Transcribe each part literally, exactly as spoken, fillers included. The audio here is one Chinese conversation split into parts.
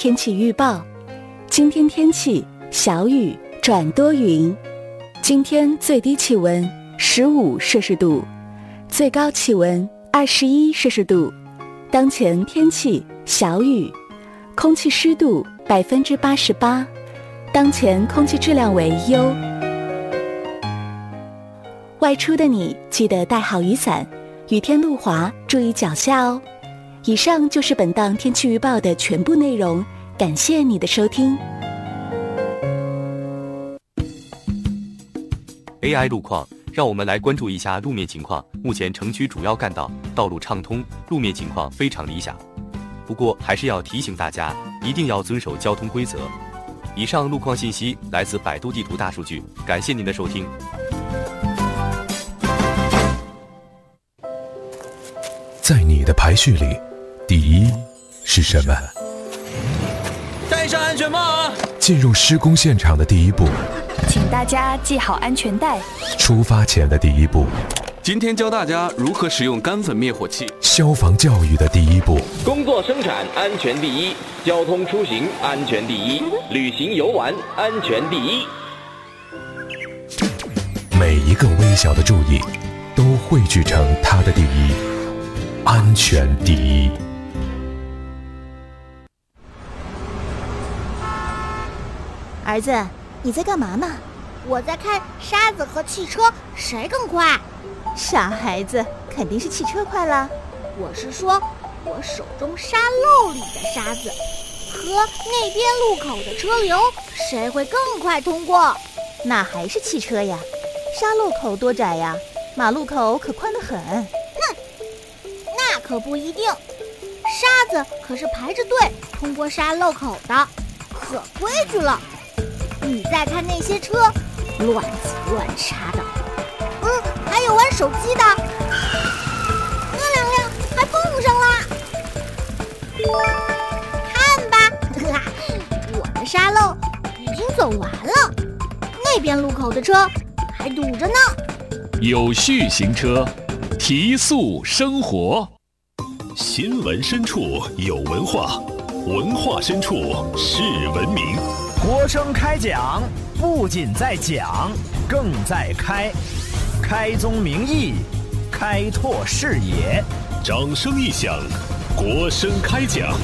天气预报。今天天气小雨转多云，今天最低气温十五摄氏度，最高气温二十一摄氏度。当前天气小雨，空气湿度百分之八十八，当前空气质量为优。外出的你记得带好雨伞，雨天路滑注意脚下哦。以上就是本档天气预报的全部内容，感谢你的收听。 A I 路况，让我们来关注一下路面情况。目前城区主要干道道路畅通，路面情况非常理想。不过还是要提醒大家，一定要遵守交通规则。以上路况信息来自百度地图大数据，感谢您的收听。 在你的排序里，第一是什么？ 戴上安全帽啊！ 进入施工现场的第一步， 请大家系好安全带。 出发前的第一步， 今天教大家如何使用干粉灭火器。 消防教育的第一步， 工作生产安全第一，交通出行安全第一，旅行游玩安全第一。 每一个微小的注意，都汇聚成它的第一，安全第一。 儿子，你在干嘛呢？ 我在看沙子和汽车谁更快。 傻孩子，肯定是汽车快啦。 我是说，我手中沙漏里的沙子和那边路口的车流，谁会更快通过？ 那还是汽车呀。沙漏口多窄呀，马路口可宽得很。 哼，那可不一定。沙子可是排着队通过沙漏口的，可规矩了。你再看那些车，乱挤乱插的。嗯，还有玩手机的，那两辆还碰上了。看吧，我的沙漏已经走完了，那边路口的车还堵着呢。 有序行车，提速生活。 新闻深处有文化，文化深处是文明。 国声开讲，不仅在讲，更在开，开宗明义，开拓视野。 掌声一响，国声开讲。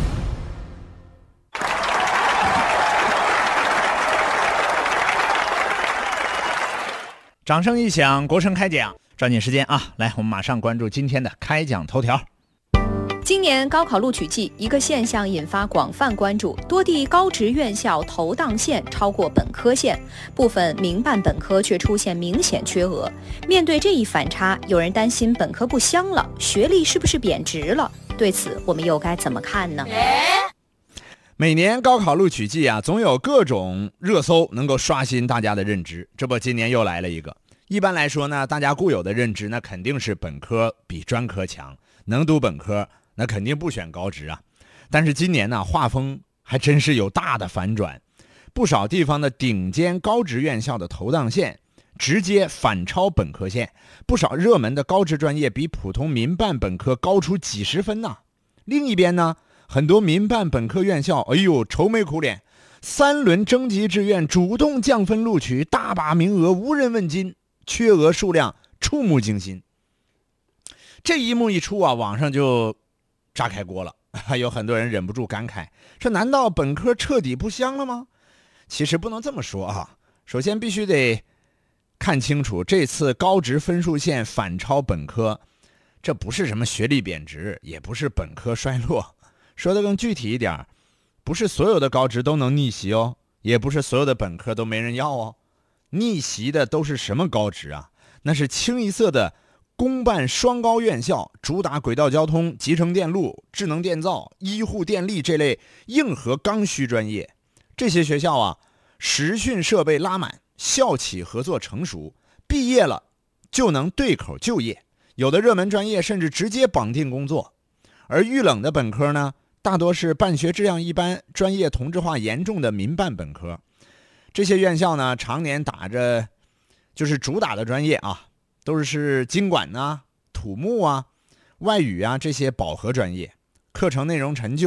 掌声一响，国声开讲。抓紧时间啊，来，我们马上关注今天的开讲头条。 今年高考录取季，一个现象引发广泛关注，多地高职院校投档线超过本科线，部分民办本科却出现明显缺额。面对这一反差，有人担心本科不香了，学历是不是贬值了？对此，我们又该怎么看呢？ 每年高考录取季啊，总有各种热搜能够刷新大家的认知。这不，今年又来了一个。一般来说呢，大家固有的认知那肯定是本科比专科强，能读本科那肯定不选高职啊。但是今年呢，画风还真是有大的反转，不少地方的顶尖高职院校的投档线直接反超本科线，不少热门的高职专业比普通民办本科高出几十分呢。另一边呢，很多民办本科院校，哎呦，愁眉苦脸，三轮征集志愿主动降分录取，大把名额无人问津，缺额数量触目惊心。这一幕一出啊，网上就炸开锅了，还有很多人忍不住感慨，说难道本科彻底不香了吗？其实不能这么说啊，首先必须得看清楚，这次高职分数线反超本科，这不是什么学历贬值，也不是本科衰落。说得更具体一点，不是所有的高职都能逆袭哦，也不是所有的本科都没人要哦。逆袭的都是什么高职啊？那是清一色的公办双高院校，主打轨道交通、集成电路、智能电造、医护电力这类硬核刚需专业。这些学校啊，实训设备拉满，校企合作成熟，毕业了就能对口就业，有的热门专业甚至直接绑定工作。而遇冷的本科呢，大多是办学质量一般、专业同质化严重的民办本科。这些院校呢，常年打着就是主打的专业啊，都是经管啊、土木啊、外语啊这些饱和专业，课程内容陈旧，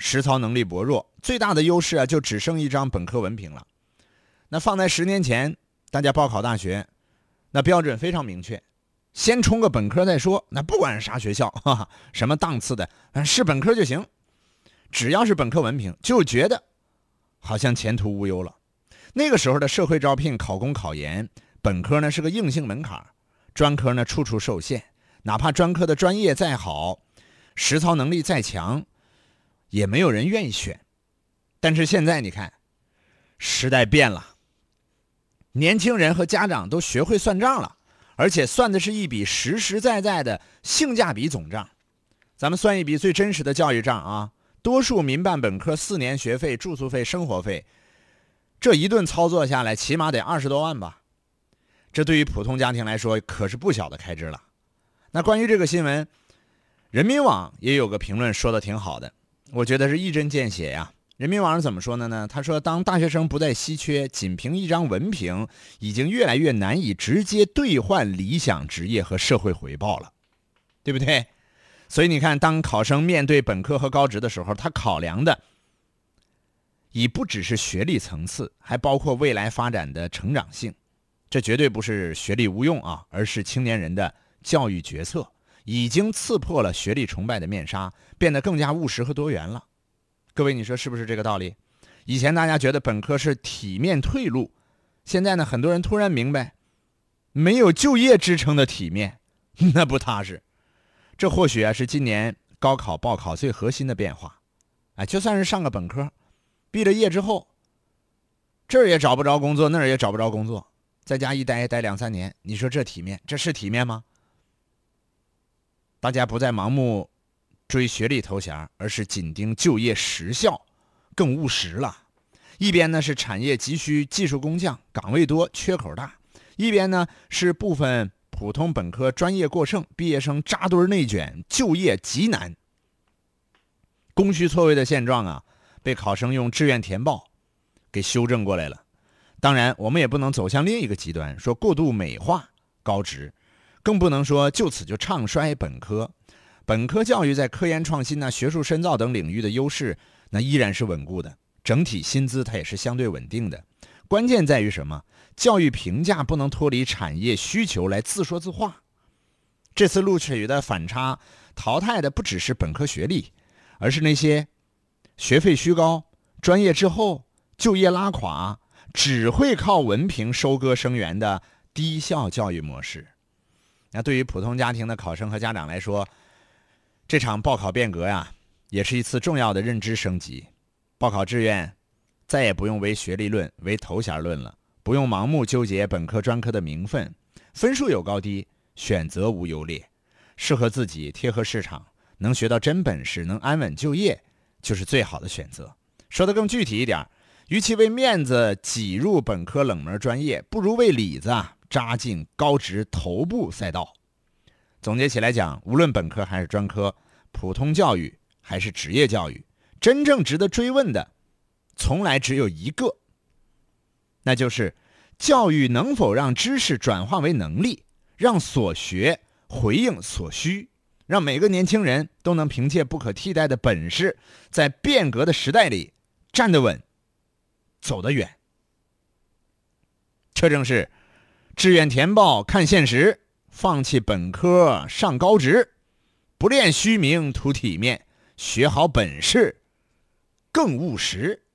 实操能力薄弱，最大的优势啊就只剩一张本科文凭了。那放在十年前，大家报考大学，那标准非常明确，先冲个本科再说。那不管是啥学校，哈哈，什么档次的，是本科就行，只要是本科文凭，就觉得好像前途无忧了。那个时候的社会招聘考公考研，本科呢是个硬性门槛，专科呢处处受限，哪怕专科的专业再好，实操能力再强，也没有人愿意选。但是现在你看，时代变了，年轻人和家长都学会算账了，而且算的是一笔实实在在的性价比总账。咱们算一笔最真实的教育账啊，多数民办本科四年学费、住宿费、生活费，这一顿操作下来起码得二十多万吧。这对于普通家庭来说可是不小的开支了。那关于这个新闻，人民网也有个评论说的挺好的，我觉得是一针见血呀。人民网是怎么说的呢？他说，当大学生不再稀缺，仅凭一张文凭已经越来越难以直接兑换理想职业和社会回报了，对不对？所以你看，当考生面对本科和高职的时候，他考量的已不只是学历层次，还包括未来发展的成长性。这绝对不是学历无用啊，而是青年人的教育决策已经刺破了学历崇拜的面纱，变得更加务实和多元了。各位，你说是不是这个道理？以前大家觉得本科是体面退路，现在呢，很多人突然明白，没有就业支撑的体面，那不踏实。这或许啊是今年高考报考最核心的变化。哎，就算是上个本科，毕了业之后，这儿也找不着工作，那儿也找不着工作，在家一待待两三年，你说这体面，这是体面吗？大家不再盲目追学历头衔，而是紧盯就业实效，更务实了。一边呢是产业急需技术工匠，岗位多，缺口大；一边呢是部分普通本科专业过剩，毕业生扎堆内卷，就业极难。供需错位的现状啊，被考生用志愿填报给修正过来了。当然，我们也不能走向另一个极端，说过度美化高职，更不能说就此就唱衰本科。本科教育在科研创新、学术深造等领域的优势，那依然是稳固的，整体薪资它也是相对稳定的。关键在于什么？教育评价不能脱离产业需求来自说自话。这次录取的反差淘汰的不只是本科学历，而是那些学费虚高、专业滞后、就业拉垮、只会靠文凭收割生源的低效教育模式。那对于普通家庭的考生和家长来说，这场报考变革呀，也是一次重要的认知升级。报考志愿再也不用唯学历论、唯头衔论了，不用盲目纠结本科专科的名分，分数有高低，选择无优劣，适合自己，贴合市场，能学到真本事，能安稳就业，就是最好的选择。说得更具体一点，与其为面子挤入本科冷门专业，不如为里子啊扎进高职头部赛道。总结起来讲，无论本科还是专科，普通教育还是职业教育，真正值得追问的从来只有一个，那就是教育能否让知识转化为能力，让所学回应所需，让每个年轻人都能凭借不可替代的本事，在变革的时代里站得稳，走得远。这正是志愿填报看现实，放弃本科上高职，不恋虚名图体面，学好本事更务实。